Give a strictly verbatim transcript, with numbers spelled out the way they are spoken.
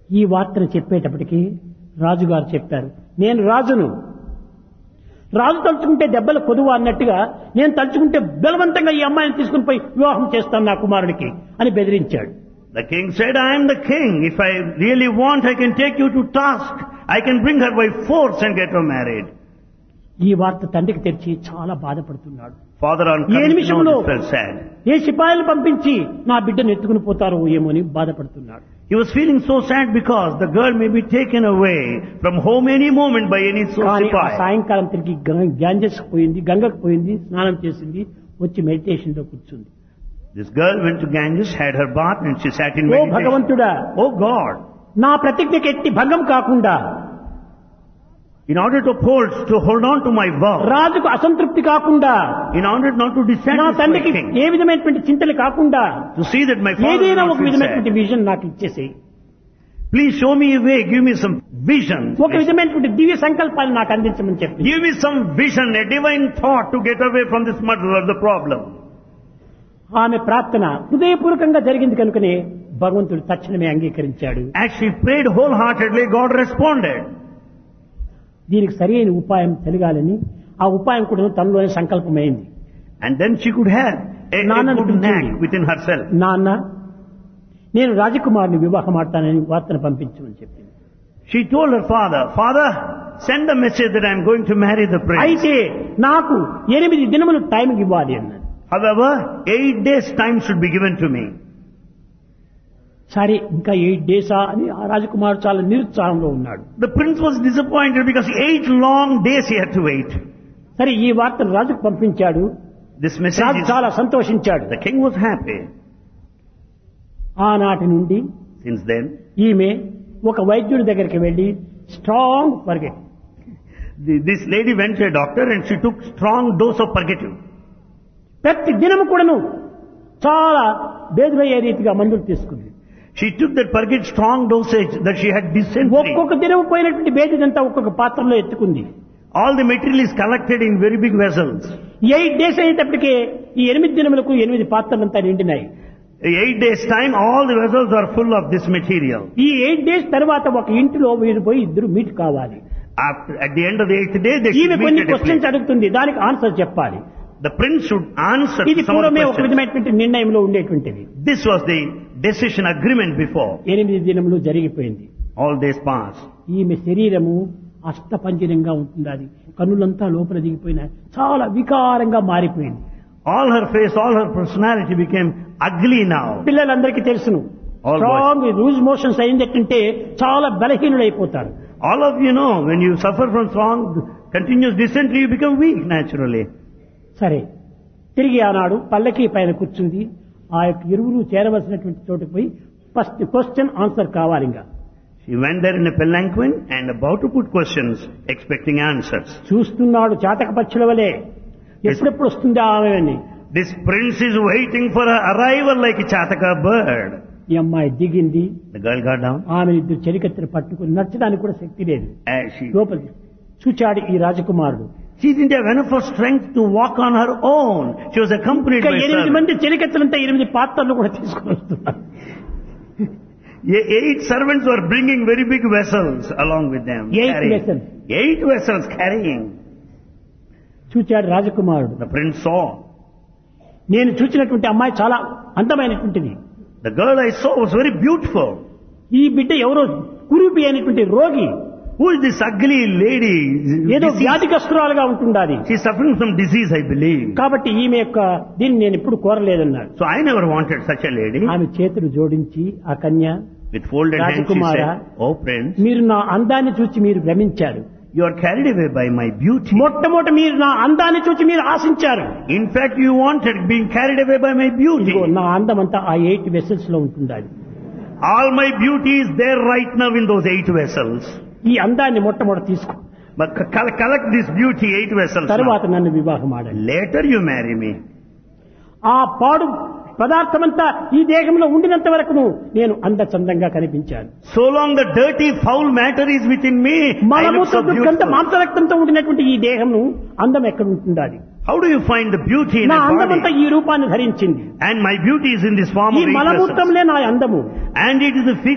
ఈ వార్తను చెప్పేటప్పటికి రాజుగారు చెప్పారు, నేను రాజును, రాజు తలుచుకుంటే దెబ్బలు కొదువ అన్నట్టుగా నేను తలుచుకుంటే బలవంతంగా ఈ అమ్మాయిని తీసుకుని పోయి వివాహం చేస్తాను నా కుమారుడికి అని బెదిరించాడు. The king said, I am the king. If I really want, I can take you to task. I can bring her by force and get her married. ఈ వార్త తండ్రికి తెచ్చి చాలా బాధపడుతున్నాడు. Father on ఏ నిమిషంలో felt sad. ఏ సిపాయిలు పంపించి నా బిడ్డను ఎత్తుకుని పోతారో ఏమో అని బాధపడుతున్నాడు. He was feeling so sad because the girl may be taken away from home any moment by any కానీ ఆ sipai. సాయంకాలం తిరిగి గ్యాంజెస్ పోయింది, గంగకు పోయింది, స్నానం చేసింది, వచ్చి మెడిటేషన్ లో కూర్చుంది. This girl went to Ganges, had her bath, and she sat in oh meditation. భగవంతుడా, Oh God, నా ప్రతిజ్ఞకి ఎట్టి భంగం కాకుండా, in order to hold, to hold on to my vow, రాజుకు అసంతృప్తి కాకుండా, in order not to నా dissatisfy my తండ్రికి king, ఏ విధమైనటువంటి చింతలు కాకుండా to see that my father ఏదైనా will ఒక not feel విధమైనటువంటి sad. విజన్ నాకు ఇచ్చేసి, Please show me a way, give me some vision. ఒక విధమైనటువంటి దివ్య సంకల్పాన్ని నాకు అందించమని చెప్పి Give me some vision, a divine thought to get away from this muddle of the problem. ఆమె ప్రార్థన హృదయపూర్వకంగా జరిగింది కనుకనే భగవంతుడు తక్షణమే అంగీకరించాడు. As she prayed wholeheartedly, God responded. దీనికి సరైన ఉపాయం తెలియాలని ఆ ఉపాయం కూడా తనలోనే సంకల్పమైంది. And then she could have a, a నాన్నను good knack పిలిచింది. within herself. నాన్న, నేను రాజకుమారుని వివాహం ఆడతానని వార్తను పంపించమని చెప్పింది. She told her father, Father, send a message that I am going to marry the prince. అయితే నాకు ఎనిమిది దినములు టైం ఇవ్వాలి అన్నాడు. However, eight days time should be given to me. సరే, ఇంకా ఎయిట్ డేసా అని ఆ రాజకుమారుడు చాలా నిరుత్సాహంలో ఉన్నాడు. The prince was disappointed because eight long days he had to wait. సరే, ఈ వార్తను రాజుకు పంపించాడు. This message రాజు is, చాలా సంతోషించాడు. the king was happy. ఆనాటి నుండి Since then, ఈమె ఒక వైద్యుడి దగ్గరికి వెళ్లి strong forget, the- this lady went to a doctor and she took strong dose of purgative. ప్రతి దినము కూడాను చాలా బేదమయ్యే రీతిగా మందులు తీసుకుంది. She took that purgative strong dosage that she had dysentery. ఒక్కొక్క దినము పోయినటువంటి బేదిదంతా ఒక్కొక్క పాత్రలో ఎత్తుకుంది. All the material is collected in very big vessels. Eight days అయ్యేటప్పటికే ఈ ఎనిమిది దినములకు ఎనిమిది పాత్రలంతా నిండినాయి. Eight days time, all the vessels are full of this material. ఈ eight days తర్వాత ఒక ఇంటిలో వీరు పోయి ఇద్దరు మీట్ కావాలి. After, at the end of the eighth day, they ఈమె should కొన్ని meet at a questions place. అడుగుతుంది, దానికి ఆన్సర్ చెప్పాలి. The prince should answer ఇది some of the పూర్వమే ఒక questions. విధమైనటువంటి నిర్ణయంలో ఉండేటువంటిది. This was the decision agreement before. ఎనిమిది దినములు జరిగిపోయింది. All days passed. ఈమె శరీరము అష్టపంజరంగా ఉంటుంది. అది కన్నులంతా లోపల దిగిపోయిన చాలా వికారంగా మారిపోయింది. All her face, all her personality became ugly now. పిల్లలందరికీ తెలుసును, All స్ట్రాంగ్ లూజ్ మోషన్స్ అయిందంటే చాలా బలహీనులైపోతారు. All of you know, when you suffer from strong, continuous dysentery, you become weak naturally. సరే, తిరిగి ఆనాడు పల్లకి పైన కూర్చుంది. ఆ యొక్క ఇరువురు చేరవలసినటువంటి చోటుకు పోయి ఫస్ట్ క్వశ్చన్ ఆన్సర్ కావాలి. ఇంకా She went there in a palanquin and about to put questions, expecting answers. చూస్తున్నాడు చాతక పక్షుల వలె, ఎప్పుడెప్పుడు వస్తుందా ఆమె అని. This prince is waiting for her arrival like a chataka bird. ఈ అమ్మాయి దిగింది. The girl got down. ఆమె ఇద్దరు చెలికత్తెలు పట్టుకుని నచ్చడానికి కూడా శక్తి లేదు. As she, లోపలికి చూచాడు ఈ రాజకుమారుడు. she didn't have enough of strength to walk on her own. She was accompanied ఇంకా by ఎనిమిది servants. మంది చెలికత్తెలంతా ఎనిమిది పాత్రలు కూడా తీసుకుని వస్తున్నారు. Ye- Eight servants were bringing very big vessels along with them. Eight carrying- vessels. Eight vessels carrying. చూచాడు రాజకుమారుడు. The prince saw. నేను చూసినటువంటి అమ్మాయి చాలా అందమైనటువంటిది. The girl I saw was very beautiful. ఈ బిడ్డ ఎవరో కురూపి అయినటువంటి రోగి, Who is this ugly lady? ఏదో Disease. వ్యాధిగ్రస్తురాలుగా ఉంటుండాలి. She is suffering from disease, I believe. కాబట్టి ఈమె యొక్క దీన్ని నేను ఎప్పుడు కోరలేదన్నాడు. So I never wanted such a lady. ఆమె చేతులు జోడించి ఆ కన్య, With folded hands she Rajakumara, said, Oh prince, మీరు నా అందాన్ని చూచి మీరు భ్రమించారు. you are carried away by my beauty. మొట్టమొదట మీరు నా అందాన్ని చూచి మీరు ఆశించారు. In fact, you wanted being carried away by my beauty. ఇదిగో నా అందం అంతా ఆ ఎయిట్ వెసల్స్ లో ఉంటుండాలి. All my beauty is there right now in those eight vessels. ఈ అందాన్ని మొట్టమొదట తీసుకో, But c- col- collect this beauty, eight vessels తరువాత now. నన్ను వివాహం ఆడండి. Later you marry me. ఆ పాడు పదార్థమంతా ఈ దేహంలో ఉండినంత వరకు నేను అందచందంగా కనిపించాను. So long the dirty, foul matter is within me, I look so మలమూత్ర గంట beautiful. మాంసరక్తంతో ఉండినటువంటి ఈ దేహం అందం ఎక్కడ ఉంటుండాలి? How do you find the beauty in నా a అందమంతా body? ఈ రూపాన్ని ధరించింది. And my beauty is in this form ఈ of eight vessels. మలమూత్రంలే నా అందము. And it is the